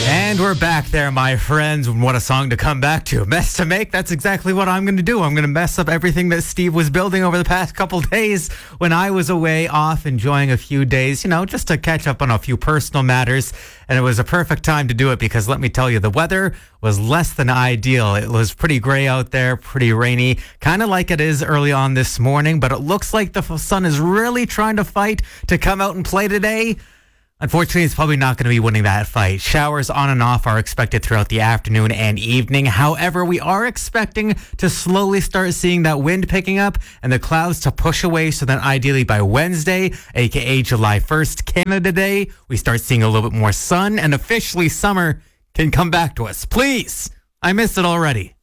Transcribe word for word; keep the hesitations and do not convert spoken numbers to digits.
And we're back there, my friends. What a song to come back to. Mess to make, that's exactly what I'm going to do. I'm going to mess up everything that Steve was building over the past couple days when I was away off enjoying a few days, you know, just to catch up on a few personal matters. And it was a perfect time to do it because let me tell you, the weather was less than ideal. It was pretty gray out there, pretty rainy, kind of like it is early on this morning, but it looks like the sun is really trying to fight to come out and play today. Unfortunately, it's probably not going to be winning that fight. Showers on and off are expected throughout the afternoon and evening. However, we are expecting to slowly start seeing that wind picking up and the clouds to push away. So then ideally by Wednesday, aka July first, Canada Day, we start seeing a little bit more sun and officially summer can come back to us. Please, I miss it already.